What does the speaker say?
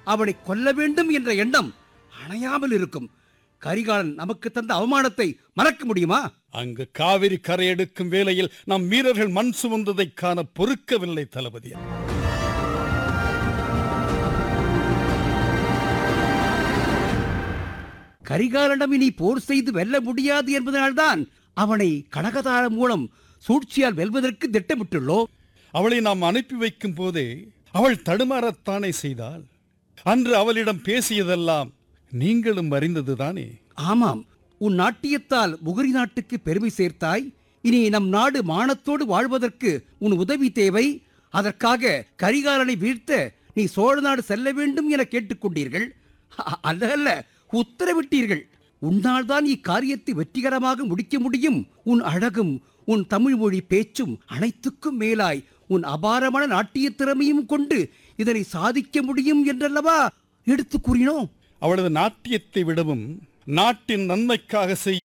அவனை கொல்ல வேண்டும் என்ற எண்ணம் அணையாமல் இருக்கும். கரிகாலன் நமக்கு தந்த அவமானத்தை மறக்க முடியுமா? அங்கு காவிரி கரையெடுக்கும் வேளையில் நம் வீரர்கள் மண் சுமந்ததை காண பொறுக்கவில்லை தளபதி. கரிகாலனிடம் இனி போர் செய்து வெல்ல முடியாது என்பதனால்தான் அவனை கனகதாரம் மூலம் சூழ்ச்சியால் வெல்வதற்கு திட்டமிட்டுள்ளோம். அவளை நாம் அனுப்பி வைக்கும் போதே அவள் தடுமாறத்தானே செய்தாள். அன்று அவளிடம் பேசியதெல்லாம் நீங்களும் அறிந்ததுதானே? ஆமாம், உன் நாட்டியத்தால் முகரி நாட்டுக்கு பெருமை சேர்த்தாய். இனி நம் நாடு மானத்தோடு வாழ்வதற்கு உன் உதவி தேவை. அதற்காக கரிகாலனை வீழ்த்த நீ சோழ நாடு செல்ல வேண்டும் என கேட்டுக்கொண்டீர்கள். அல்ல, உத்தரவிட்டீர்கள். உன்னால் தான் இக்காரியத்தை வெற்றிகரமாக முடிக்க முடியும். உன் அழகும் உன் தமிழ் மொழி பேச்சும் அனைத்துக்கும் மேலாய் உன் அபாரமான நாட்டிய திறமையும் கொண்டு இதனை சாதிக்க முடியும் என்றல்லவா எடுத்து கூறினோம். அவளது நாட்டியத்தை விடவும் நாட்டின் நன்மைக்காக